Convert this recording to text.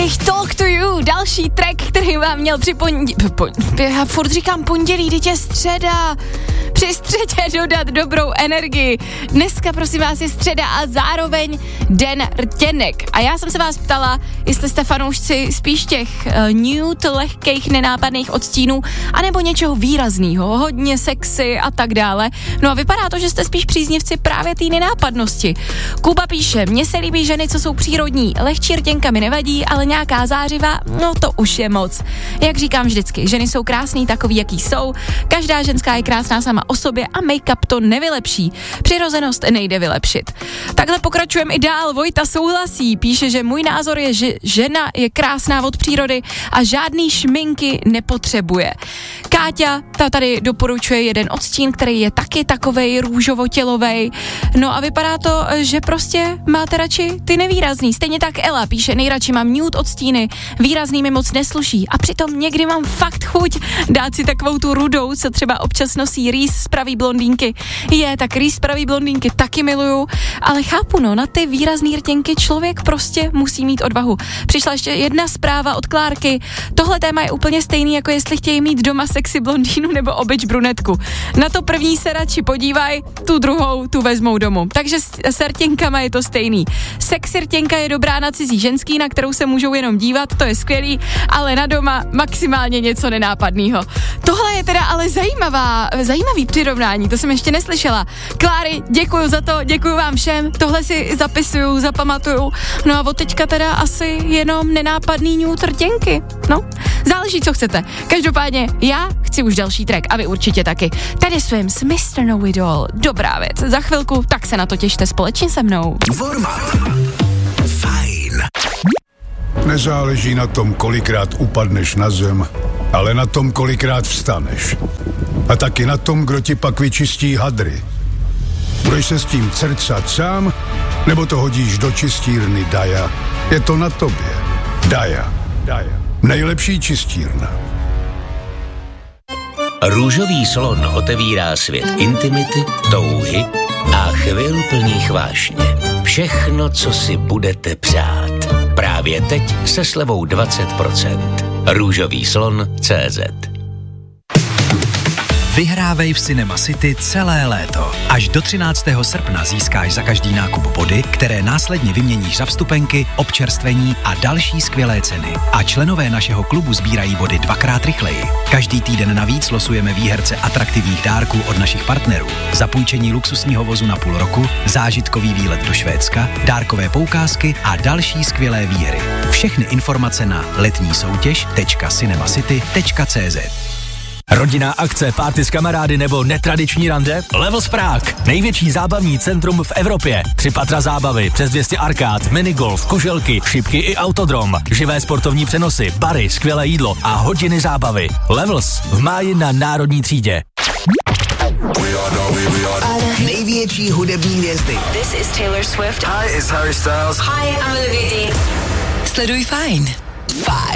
nich Talk to You, další track, který vám měl já furt říkám pondělí, teď je středa. Při středě dodat dobrou energii. Dneska, prosím vás, je středa a zároveň den rtěnek. A já jsem se vás ptala, jestli jste fanoušci spíš těch nude, lehkých, nenápadných odstínů, anebo něčeho výrazného, hodně sexy a tak dále. No a vypadá to, že jste spíš příznivci právě té nenápadnosti. Kuba píše, mně se líbí ženy, co jsou přírodní. Lehčí rtěnka mi nevadí, ale nějaká zářiva, no to už je moc. Jak říkám vždycky, ženy jsou krásný takový, jaký jsou. Každá ženská je krásná sama o sobě a make-up to nevylepší. Přirozenost nejde vylepšit. Takhle pokračujeme i dál. Vojta souhlasí, píše, že můj názor je, že žena je krásná od přírody a žádný šminky nepotřebuje. Káťa, ta tady doporučuje jeden odstín, který je taky takovej růžovo-tělovej. No a vypadá to, že prostě máte radši ty nevýrazný. Stejně tak Ela píše, nejradši mám nude odstíny, výrazný mi moc nesluší a přitom někdy mám fakt chuť dát si takovou tu rudou, co třeba občas nosí Rýs z pravý blondýnky. Tak Rýs z pravý blondýnky taky miluju, ale chápu, no, na ty výrazný rtěnky člověk prostě musí mít odvahu. Přišla ještě jedna zpráva od Klárky. Tohle téma je úplně stejný, jako jestli chtějí mít doma sexy blondýnu nebo obyč brunetku. Na to první se radši podívaj, tu druhou tu vezmou domů. Takže s rtěnkama je to stejný. Sexy rtěnka je dobrá na cizí ženský, na kterou se můžou jenom dívat, to je skvělý, ale na doma maximálně něco nenápadného. Tohle je teda ale zajímavý přirovnání, to jsem ještě neslyšela. Kláry, děkuju za to, děkuju vám všem, tohle si zapisuju, zapamatuju. No a od teďka teda asi jenom nenápadný nude rtěnky. No, záleží, co chcete. Každopádně já chci už další track a vy určitě taky. Tady Swim s Mr. Know-It-All. Dobrá věc. Za chvilku, tak se na to těšte společně se mnou. Fajn. Nezáleží na tom, kolikrát upadneš na zem, ale na tom, kolikrát vstaneš. A taky na tom, kdo ti pak vyčistí hadry. Budeš se s tím crcat sám, nebo to hodíš do čistírny Daja? Je to na tobě. Daja. Nejlepší čistírna. Růžový slon otevírá svět intimity, touhy a chvil plných vášně. Všechno, co si budete přát. Právě teď se slevou 20%. Růžovýslon.cz. Vyhrávej v Cinema City celé léto. Až do 13. srpna získáš za každý nákup body, které následně vyměníš za vstupenky, občerstvení a další skvělé ceny. A členové našeho klubu sbírají body 2x rychleji. Každý týden navíc losujeme výherce atraktivních dárků od našich partnerů. Zapůjčení luxusního vozu na půl roku, zážitkový výlet do Švédska, dárkové poukázky a další skvělé výhry. Všechny informace na letnísoutěž.cinemacity.cz. Rodinná akce, party s kamarády nebo netradiční rande? Levels Prague. Největší zábavní centrum v Evropě. 3 patra zábavy, přes 200 arkád, minigolf, kuželky, šipky i autodrom. Živé sportovní přenosy, bary, skvělé jídlo a hodiny zábavy. Levels v máji na Národní třídě. Největší hudební hvězdy. This is Taylor Swift. Hi, it's Harry Styles. Hi, I'm Olivia Dean. Sleduj Fajn.